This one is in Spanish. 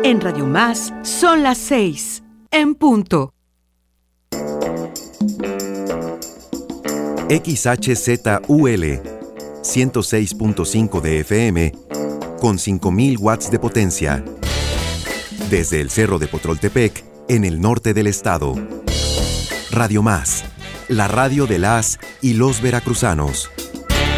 En Radio Más son las 6, en punto. XHZUL 106.5 de FM con 5.000 watts de potencia. Desde el Cerro de Potroltepec, en el norte del estado. Radio Más, la radio de las y los veracruzanos.